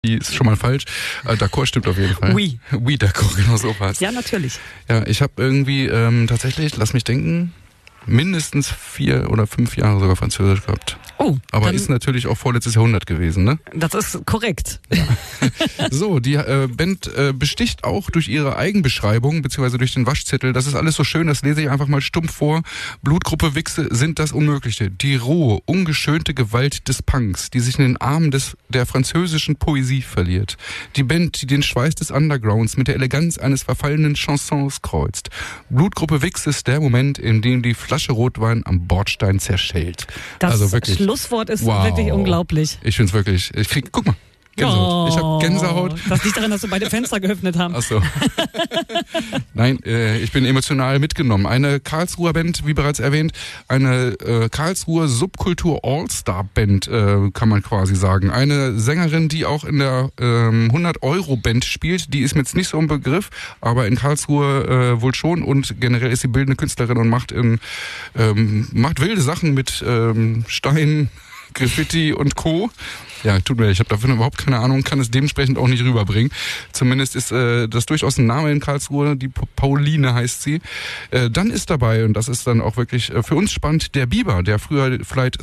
Die ist schon mal falsch. D'accord stimmt auf jeden Fall. Oui. Oui, d'accord, genau so war's. Ja, natürlich. Ja, ich habe irgendwie tatsächlich, lass mich denken, mindestens 4 oder 5 Jahre sogar Französisch gehabt. Oh. Aber ist natürlich auch vorletztes Jahrhundert gewesen, ne? Das ist korrekt. Ja. So, die Band besticht auch durch ihre Eigenbeschreibung, beziehungsweise durch den Waschzettel. Das ist alles so schön, das lese ich einfach mal stumpf vor. Blutgruppe Wichse sind das Unmögliche. Die rohe, ungeschönte Gewalt des Punks, die sich in den Armen der französischen Poesie verliert. Die Band, die den Schweiß des Undergrounds mit der Eleganz eines verfallenen Chansons kreuzt. Blutgruppe Wichse ist der Moment, in dem die Flasche Rotwein am Bordstein zerschellt. Das also wirklich, Schlusswort ist wirklich unglaublich. Ich find's wirklich, guck mal. Gänsehaut. Ich habe Gänsehaut. Das liegt daran, dass wir beide Fenster geöffnet haben. Ach so. Nein, ich bin emotional mitgenommen. Eine Karlsruher Band, wie bereits erwähnt, eine Karlsruher Subkultur All-Star-Band, kann man quasi sagen. Eine Sängerin, die auch in der 100-Euro-Band spielt, die ist mir jetzt nicht so ein Begriff, aber in Karlsruhe wohl schon und generell ist sie bildende Künstlerin und macht wilde Sachen mit Stein, Graffiti und Co. Ja, tut mir leid, ich habe davon überhaupt keine Ahnung, kann es dementsprechend auch nicht rüberbringen. Zumindest ist das durchaus ein Name in Karlsruhe, die Pauline heißt sie. Dann ist dabei, und das ist dann auch wirklich für uns spannend, der Bieber, der früher Flight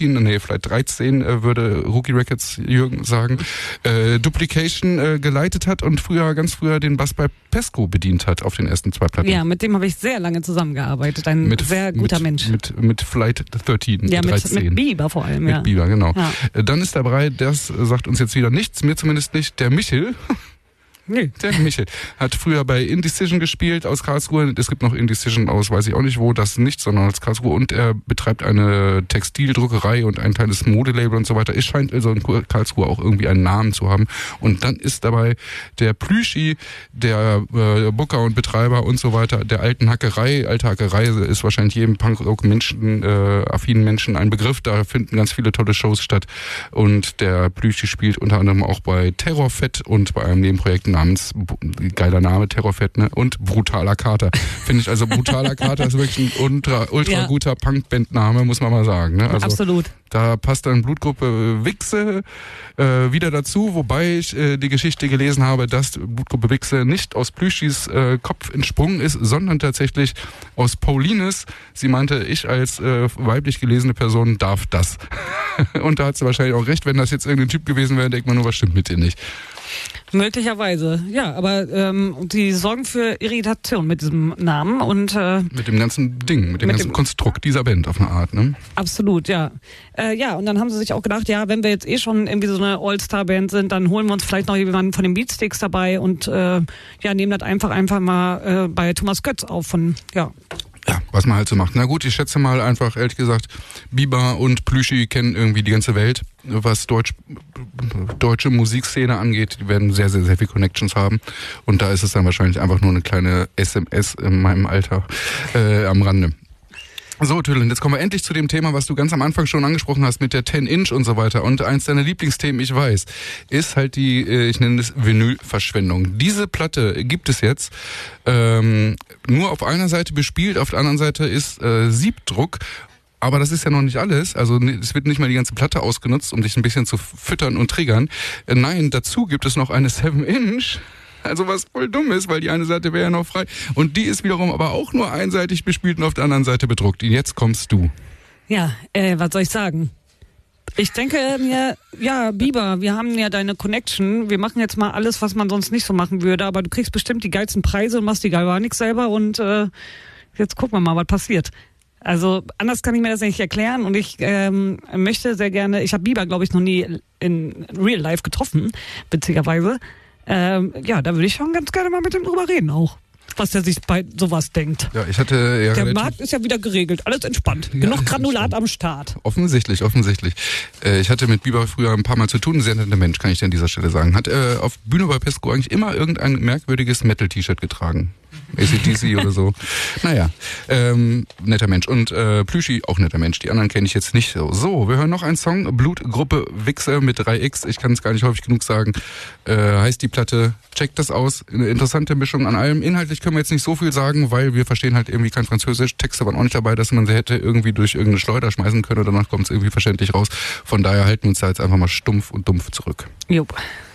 13 würde Rookie Records Jürgen sagen, Duplication geleitet hat und ganz früher den Bass bei Pesco bedient hat auf den ersten 2 Platten. Ja, mit dem habe ich sehr lange zusammengearbeitet, sehr guter Mensch. Mit Flight 13, ja, 13. Mit Bieber vor allem, ja. Mit Bieber, genau. Ja. Dann ist dabei, das sagt uns jetzt wieder nichts, mir zumindest nicht, der Michel. Nee. Der Michel hat früher bei Indecision gespielt aus Karlsruhe. Es gibt noch Indecision aus, weiß ich auch nicht wo, das nicht, sondern aus Karlsruhe. Und er betreibt eine Textildruckerei und ein kleines Modelabel und so weiter. Es scheint also in Karlsruhe auch irgendwie einen Namen zu haben. Und dann ist dabei der Plüschi, der Booker und Betreiber und so weiter, der alten Hackerei. Alte Hackerei ist wahrscheinlich jedem Punkrock-Menschen, affinen Menschen ein Begriff. Da finden ganz viele tolle Shows statt. Und der Plüschi spielt unter anderem auch bei Terrorfett und bei einem Nebenprojekt namens, geiler Name, Terrorfett, ne? Und Brutaler Kater. Finde ich, also Brutaler Kater ist wirklich ein ultra guter Punk-Band-Name, muss man mal sagen. Ne? Also, absolut. Da passt dann Blutgruppe Wichse wieder dazu, wobei ich die Geschichte gelesen habe, dass Blutgruppe Wichse nicht aus Plüschis Kopf entsprungen ist, sondern tatsächlich aus Paulines. Sie meinte, ich als weiblich gelesene Person darf das. Und da hat sie wahrscheinlich auch recht, wenn das jetzt irgendein Typ gewesen wäre, denkt man nur, was stimmt mit dir nicht. Möglicherweise, ja, aber die sorgen für Irritation mit diesem Namen und mit dem ganzen Ding, mit dem ganzen Konstrukt dieser Band auf eine Art, ne? Absolut, ja. Ja, und dann haben sie sich auch gedacht, ja, wenn wir jetzt eh schon irgendwie so eine All-Star-Band sind, dann holen wir uns vielleicht noch jemanden von den Beatsticks dabei und nehmen das einfach mal bei Thomas Götz auf Ja, was man halt so macht. Na gut, ich schätze mal einfach, ehrlich gesagt, Bieber und Plüschi kennen irgendwie die ganze Welt, was deutsche Musikszene angeht. Die werden sehr, sehr, sehr viel Connections haben. Und da ist es dann wahrscheinlich einfach nur eine kleine SMS in meinem Alter am Rande. So, Tüdeln, jetzt kommen wir endlich zu dem Thema, was du ganz am Anfang schon angesprochen hast mit der 10-Inch und so weiter. Und eins deiner Lieblingsthemen, ich weiß, ist halt die, ich nenne es Vinylverschwendung. Diese Platte gibt es jetzt nur auf einer Seite bespielt, auf der anderen Seite ist Siebdruck. Aber das ist ja noch nicht alles. Also es wird nicht mal die ganze Platte ausgenutzt, um dich ein bisschen zu füttern und triggern. Nein, dazu gibt es noch eine 7-Inch. Also was voll dumm ist, weil die eine Seite wäre ja noch frei. Und die ist wiederum aber auch nur einseitig bespielt und auf der anderen Seite bedruckt. Und jetzt kommst du. Ja, was soll ich sagen? Ich denke mir, ja, Bieber, wir haben ja deine Connection. Wir machen jetzt mal alles, was man sonst nicht so machen würde. Aber du kriegst bestimmt die geilsten Preise und machst die Galvanik selber. Und jetzt gucken wir mal, was passiert. Also anders kann ich mir das nicht erklären. Und ich möchte sehr gerne, ich habe Bieber, glaube ich, noch nie in Real Life getroffen, witzigerweise. Da würde ich schon ganz gerne mal mit ihm drüber reden auch, was er sich bei sowas denkt. Ja, ich hatte ja der Markt ist ja wieder geregelt, alles entspannt. Ja, genug Granulat am Start. Offensichtlich. Ich hatte mit Bieber früher ein paar Mal zu tun, ein sehr netter Mensch, kann ich dir an dieser Stelle sagen. Hat auf Bühne bei Pesco eigentlich immer irgendein merkwürdiges Metal-T-Shirt getragen. AC/DC oder so. Naja, netter Mensch. Und Plüschi, auch netter Mensch. Die anderen kenne ich jetzt nicht so. So, wir hören noch einen Song. Blutgruppe Wichse mit 3X. Ich kann es gar nicht häufig genug sagen. Heißt die Platte. Checkt das aus. Eine interessante Mischung an allem. Inhaltlich können wir jetzt nicht so viel sagen, weil wir verstehen halt irgendwie kein Französisch. Texte waren auch nicht dabei, dass man sie hätte irgendwie durch irgendeine Schleuder schmeißen können und danach kommt es irgendwie verständlich raus. Von daher halten wir uns da jetzt einfach mal stumpf und dumpf zurück. Jupp.